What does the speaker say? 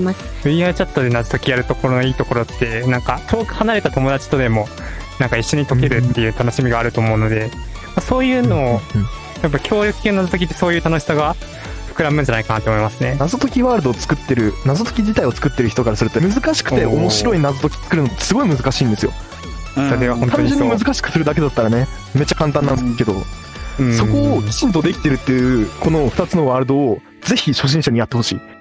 ます。 VR チャットで謎解きやるところのいいところって、なんか遠く離れた友達とでもなんか一緒に解けるっていう楽しみがあると思うので、そういうのをやっぱ協力系の謎解きってそういう楽しさが膨らむんじゃないかなと思いますね。 謎解きワールドを作ってる、謎解き自体を作ってる人からすると難しくて面白い謎解き作るのってすごい難しいんですよ。 それは本当単にそう。 純に難しくするだけだったらねめっちゃ簡単なんですけど、そこをきちんとできてるっていうこの2つのワールドをぜひ初心者にやってほしい。